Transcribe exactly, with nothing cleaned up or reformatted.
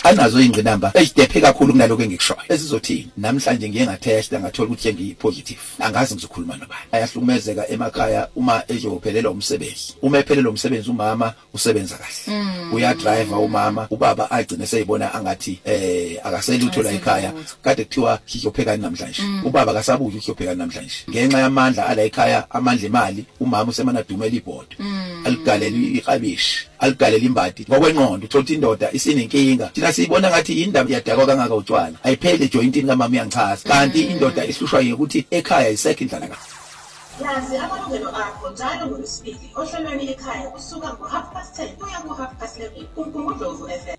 anazo ingqinamba ezidephe kakhulu kunaloko engikushoyo esizothini namhlanje ngiye ngathesta ngathola ukuthi ngiyi-positive angazi ngizokhuluma nobani ayahlukumezeka emakhaya uma ezophelelwa umsebenzi uma ephelelwa umsebenzi umama usebenza kahle uyadrive umama ubaba agcine seyibona angathi eh akaselutho la ekhaya kade kuthiwa sizopheka namhlanje ubaba akasabuza ukuyopheka namhlanje ngenxa yamandla ala ekhaya amandla imali umama usemana dumela ibhodo aligalela iklabishi aligalela imbadi ngokwenqondo uthola indoda isinenkinga thina siyibona ngathi indaba yadakwa kangaka utshwala ayiphele jointini kamama uyangichaza kanti indoda ihlushwa ukuthi ekhaya isekho indlala kahle. Yazi amalungelo akho njalo ngolwesibili ohlelweni ekhaya kusuka ngo half past ten kuya ku half past eleven kuNkulunkulu F M.